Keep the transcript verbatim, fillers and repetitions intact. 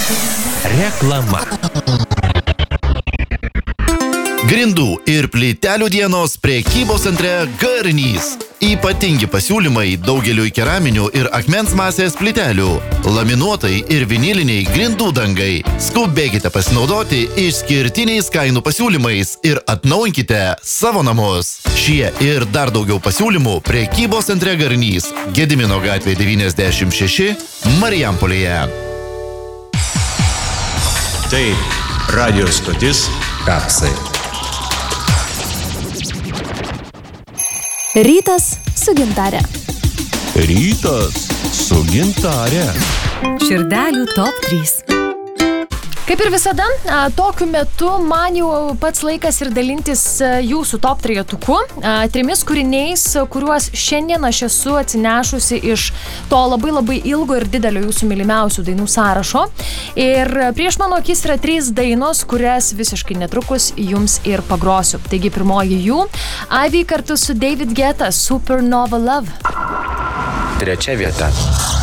Reklama. Grindų ir plytelių dienos prekybos centre Garnys. Ypatingi pasiūlymai daugeliui keraminių ir akmens masės plytelių, laminuotai ir viniliniai grindų dangai. Skubėkite pasinaudoti išskirtiniais kainų pasiūlymais ir atnaujinkite savo namus. Šie ir dar daugiau pasiūlymų prekybos centre Garnys, Gedimino gatvė devyniasdešimt šeši, Marijampolėje. Tai radio stotis Kapsai. Rytas su gintare. Rytas su gintare. Širdelių top trys. Kaip ir visada, tokiu metu man jau pats laikas ir dalintis jūsų top trejetuku, trimis kūriniais, kuriuos šiandien aš esu atsinešusi iš to labai labai ilgo ir didelio jūsų mylimiausių dainų sąrašo. Ir prieš mano akis yra trys dainos, kurias visiškai netrukus jums ir pagrosiu. Taigi pirmoji jų, Ivy kartu su David Guetta, Supernova Love. Trečia vieta.